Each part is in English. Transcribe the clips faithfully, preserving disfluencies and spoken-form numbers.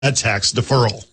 a tax deferral.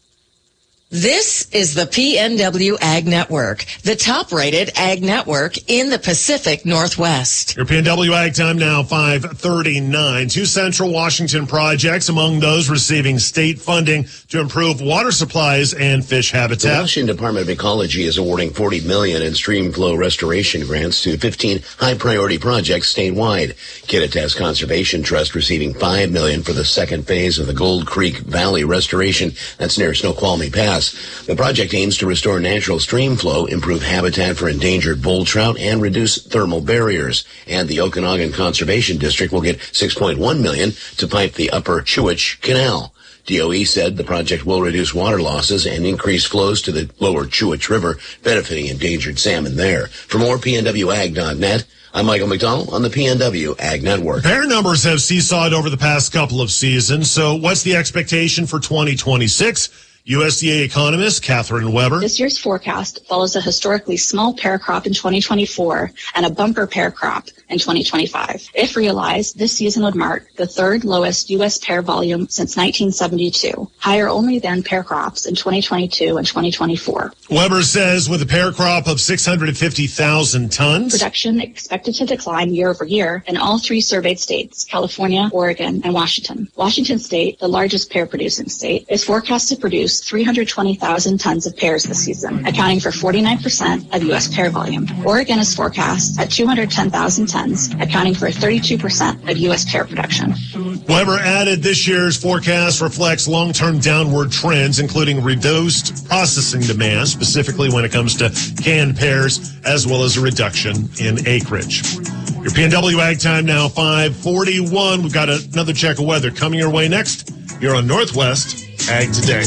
This is the P N W Ag Network, the top-rated ag network in the Pacific Northwest. Your P N W Ag time now, five thirty-nine. Two Central Washington projects, among those receiving state funding to improve water supplies and fish habitat. The Washington Department of Ecology is awarding forty million dollars in stream flow restoration grants to fifteen high-priority projects statewide. Kittitas Conservation Trust receiving five million dollars for the second phase of the Gold Creek Valley restoration. That's near Snoqualmie Pass. The project aims to restore natural stream flow, improve habitat for endangered bull trout, and reduce thermal barriers. And the Okanagan Conservation District will get six point one million dollars to pipe the upper Chewich Canal. D O E said the project will reduce water losses and increase flows to the lower Chewich River, benefiting endangered salmon there. For more, P N W Ag dot net. I'm Michael McDonald on the P N W Ag Network. Bear numbers have seesawed over the past couple of seasons, so what's the expectation for twenty twenty-six? U S D A economist Catherine Weber. This year's forecast follows a historically small pear crop in twenty twenty-four and a bumper pear crop in twenty twenty-five. If realized, this season would mark the third lowest U S pear volume since nineteen seventy-two, higher only than pear crops in twenty twenty-two and twenty twenty-four. Weber says with a pear crop of six hundred fifty thousand tons, production expected to decline year over year in all three surveyed states, California, Oregon, and Washington. Washington State, the largest pear producing state, is forecast to produce three hundred twenty thousand tons of pears this season, accounting for forty-nine percent of U S pear volume. Oregon is forecast at two hundred ten thousand tons, accounting for thirty-two percent of U S pear production. Weber added this year's forecast reflects long-term downward trends, including reduced processing demand, specifically when it comes to canned pears, as well as a reduction in acreage. Your P N W Ag time now, five forty-one. We've got another check of weather coming your way next. You're on Northwest Ag Today.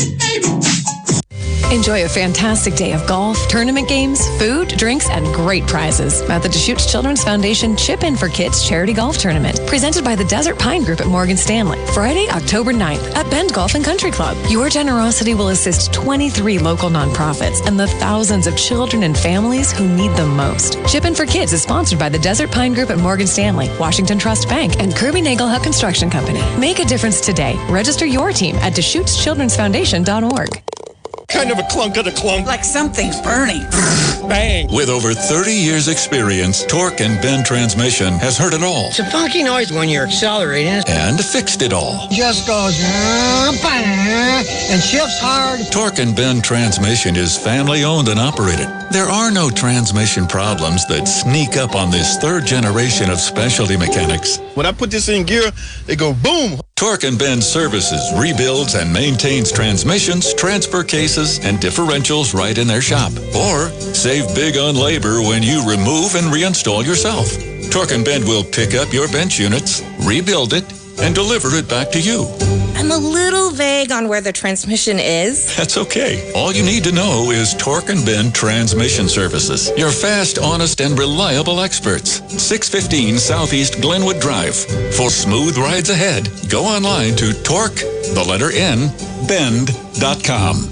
Enjoy a fantastic day of golf, tournament games, food, drinks, and great prizes at the Deschutes Children's Foundation Chip In for Kids Charity Golf Tournament, presented by the Desert Pine Group at Morgan Stanley, Friday, October ninth at Bend Golf and Country Club. Your generosity will assist twenty-three local nonprofits and the thousands of children and families who need them most. Chip In for Kids is sponsored by the Desert Pine Group at Morgan Stanley, Washington Trust Bank, and Kirby Nagelhut Construction Company. Make a difference today. Register your team at Deschutes Children's Foundation dot org. Kind of a clunk of the clunk. Like something's burning. Bang. With over thirty years experience, Torque and Bend Transmission has heard it all. It's a funky noise when you're accelerating. And fixed it all. Just goes uh, bang, and shifts hard. Torque and Bend Transmission is family owned and operated. There are no transmission problems that sneak up on this third generation of specialty mechanics. When I put this in gear, they go boom. Torque and Bend services, rebuilds, and maintains transmissions, transfer cases, and differentials right in their shop. Or save big on labor when you remove and reinstall yourself. Torque and Bend will pick up your bench units, rebuild it, and deliver it back to you. I'm a little vague on where the transmission is. That's okay. All you need to know is Torque and Bend Transmission Services. Your fast, honest, and reliable experts. six fifteen Southeast Glenwood Drive. For smooth rides ahead, go online to Torque, the letter N, bend dot com.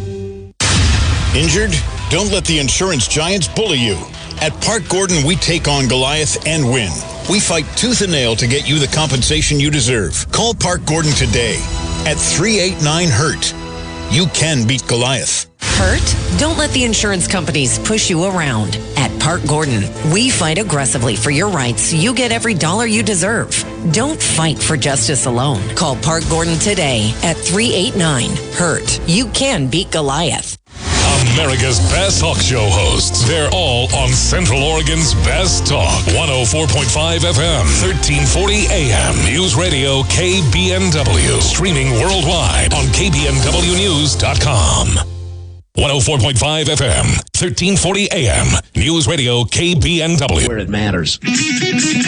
Injured? Don't let the insurance giants bully you. At Park Gordon, we take on Goliath and win. We fight tooth and nail to get you the compensation you deserve. Call Park Gordon today at three eight nine hurt. You can beat Goliath. Hurt? Don't let the insurance companies push you around. At Park Gordon, we fight aggressively for your rights so you get every dollar you deserve. Don't fight for justice alone. Call Park Gordon today at three eight nine hurt. You can beat Goliath. America's best talk show hosts. They're all on Central Oregon's best talk. one oh four point five F M, thirteen forty A M. News Radio K B N W. Streaming worldwide on K B N W news dot com. one oh four point five F M, thirteen forty A M. News Radio K B N W. Where it matters.